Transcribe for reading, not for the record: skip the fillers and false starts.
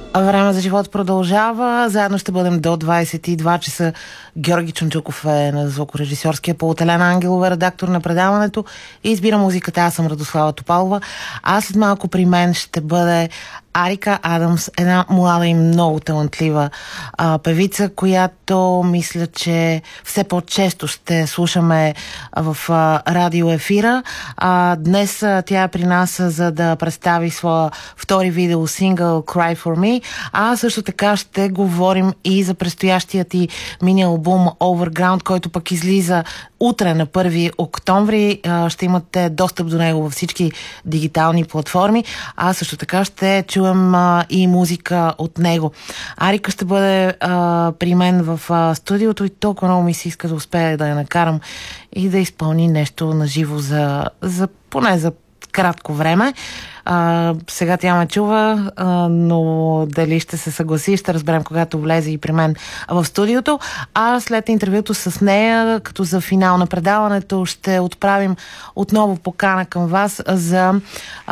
Време за живот продължава. Заедно ще бъдем до 22 часа. Георги Чунчуков е на звукорежисьорския пулт, Елена Ангелова, редактор на предаването, и избира музиката. Аз съм Радослава Топалова. А след малко при мен ще бъде Арика Адамс, една млада и много талантлива певица, която мисля, че все по-често ще слушаме в радиоефира. Днес тя е при нас, за да представи своя втори видеосингъл Cry For Me. А също така ще говорим и за предстоящия ти мини-албум Overground, който пък излиза утре на 1 октомври. Ще имате достъп до него във всички дигитални платформи. А също така ще чуем и музика от него. Арика ще бъде при мен в студиото и толкова много ми се иска да успея да я накарам и да изпълни нещо на живо поне за кратко време. Сега тя ме чува, но дали ще се съгласи, ще разберем, когато влезе и при мен в студиото. А след интервюто с нея, като за финал на предаването, ще отправим отново покана към вас за